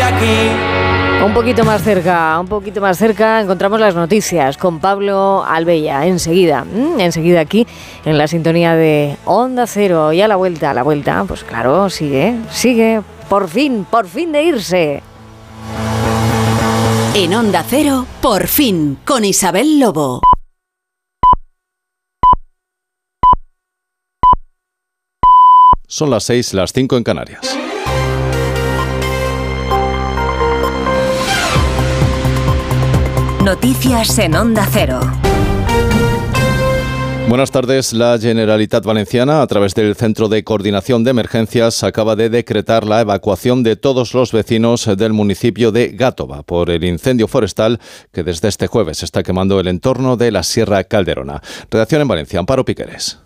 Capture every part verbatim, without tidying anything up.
aquí. Un poquito más cerca, un poquito más cerca encontramos las noticias con Pablo Albella. Enseguida, mmm, enseguida aquí en la sintonía de Onda Cero. Y a la vuelta, a la vuelta, pues claro, sigue, sigue, por fin, por fin de irse. En Onda Cero, por fin, con Isabel Lobo. Son las seis, las cinco en Canarias. Noticias en Onda Cero. Buenas tardes. La Generalitat Valenciana, a través del Centro de Coordinación de Emergencias, acaba de decretar la evacuación de todos los vecinos del municipio de Gàtova por el incendio forestal que desde este jueves está quemando el entorno de la Sierra Calderona. Redacción en Valencia, Amparo Piqueres.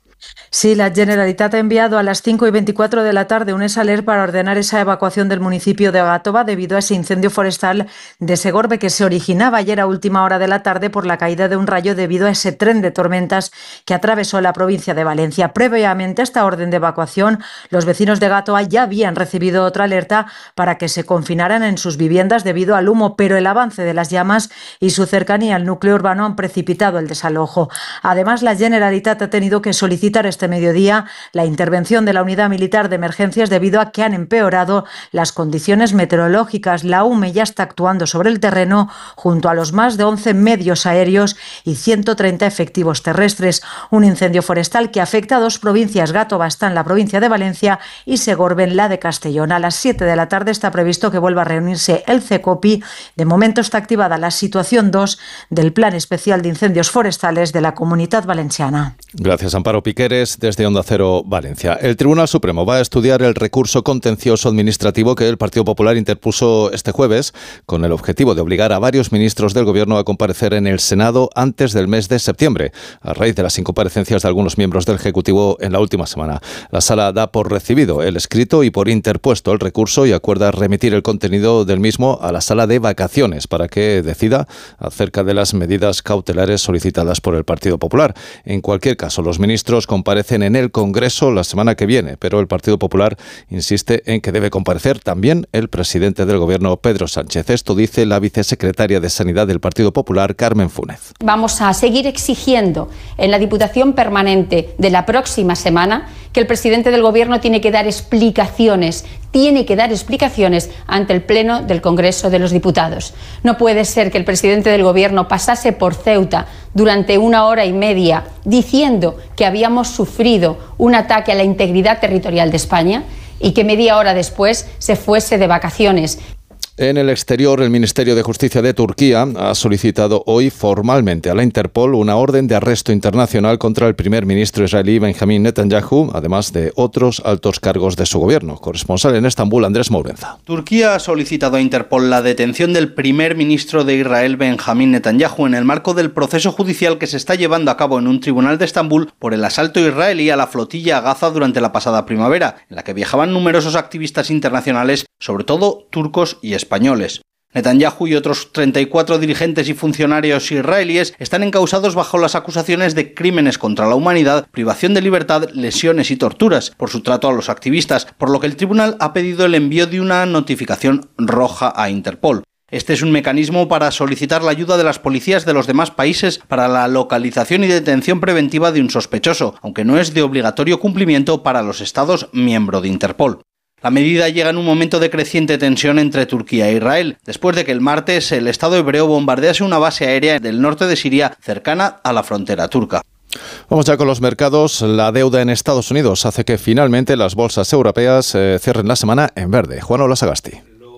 Sí, la Generalitat ha enviado a las cinco y veinticuatro de la tarde un esaler para ordenar esa evacuación del municipio de Gàtova debido a ese incendio forestal de Segorbe que se originaba ayer a última hora de la tarde por la caída de un rayo debido a ese tren de tormentas que atravesó la provincia de Valencia. Previamente a esta orden de evacuación, los vecinos de Gàtova ya habían recibido otra alerta para que se confinaran en sus viviendas debido al humo, pero el avance de las llamas y su cercanía al núcleo urbano han precipitado el desalojo. Además, la Generalitat ha tenido que solicitar este mediodía la intervención de la Unidad Militar de Emergencias debido a que han empeorado las condiciones meteorológicas. La U M E ya está actuando sobre el terreno junto a los más de once medios aéreos y ciento treinta efectivos terrestres. Un incendio forestal que afecta a dos provincias. Gàtova está en la provincia de Valencia y Segorbe en la de Castellón. A las siete de la tarde está previsto que vuelva a reunirse el CECOPI. De momento está activada la situación dos del Plan Especial de Incendios Forestales de la Comunitat Valenciana. Gracias, Amparo Piqueres, desde Onda Cero, Valencia. El Tribunal Supremo va a estudiar el recurso contencioso administrativo que el Partido Popular interpuso este jueves con el objetivo de obligar a varios ministros del Gobierno a comparecer en el Senado antes del mes de septiembre, a raíz de las incomparecencias de algunos miembros del Ejecutivo en la última semana. La Sala da por recibido el escrito y por interpuesto el recurso y acuerda remitir el contenido del mismo a la Sala de Vacaciones para que decida acerca de las medidas cautelares solicitadas por el Partido Popular. En cualquier caso, los ministros comparecen en el Congreso la semana que viene, pero el Partido Popular insiste en que debe comparecer también el presidente del Gobierno, Pedro Sánchez. Esto dice la vicesecretaria de Sanidad del Partido Popular, Carmen Fúnez. Vamos a seguir exigiendo en la Diputación Permanente de la próxima semana que el presidente del Gobierno tiene que dar explicaciones, tiene que dar explicaciones ante el Pleno del Congreso de los Diputados. No puede ser que el presidente del Gobierno pasase por Ceuta durante una hora y media diciendo que habíamos sufrido un ataque a la integridad territorial de España y que media hora después se fuese de vacaciones. En el exterior, el Ministerio de Justicia de Turquía ha solicitado hoy formalmente a la Interpol una orden de arresto internacional contra el primer ministro israelí Benjamín Netanyahu, además de otros altos cargos de su gobierno. Corresponsal en Estambul, Andrés Mourenza. Turquía ha solicitado a Interpol la detención del primer ministro de Israel, Benjamín Netanyahu, en el marco del proceso judicial que se está llevando a cabo en un tribunal de Estambul por el asalto israelí a la flotilla a Gaza durante la pasada primavera, en la que viajaban numerosos activistas internacionales, sobre todo turcos y españoles. Netanyahu y otros treinta y cuatro dirigentes y funcionarios israelíes están encausados bajo las acusaciones de crímenes contra la humanidad, privación de libertad, lesiones y torturas por su trato a los activistas, por lo que el tribunal ha pedido el envío de una notificación roja a Interpol. Este es un mecanismo para solicitar la ayuda de las policías de los demás países para la localización y detención preventiva de un sospechoso, aunque no es de obligatorio cumplimiento para los Estados miembro de Interpol. La medida llega en un momento de creciente tensión entre Turquía e Israel, después de que el martes el Estado hebreo bombardease una base aérea del norte de Siria cercana a la frontera turca. Vamos ya con los mercados. La deuda en Estados Unidos hace que finalmente las bolsas europeas eh, cierren la semana en verde. Juan Olasagasti.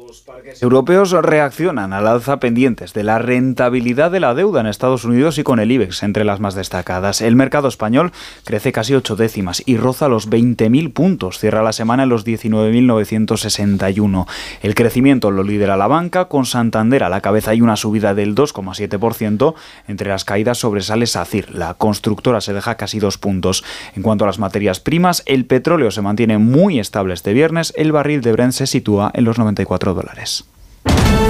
Europeos reaccionan al alza pendientes de la rentabilidad de la deuda en Estados Unidos y con el IBEX entre las más destacadas. El mercado español crece casi ocho décimas y roza los veinte mil puntos. Cierra la semana en los diecinueve mil novecientos sesenta y uno. El crecimiento lo lidera la banca, con Santander a la cabeza y una subida del dos coma siete por ciento. Entre las caídas sobresale SACIR. La constructora se deja casi dos puntos. En cuanto a las materias primas, el petróleo se mantiene muy estable este viernes. El barril de Brent se sitúa en los noventa y cuatro dólares.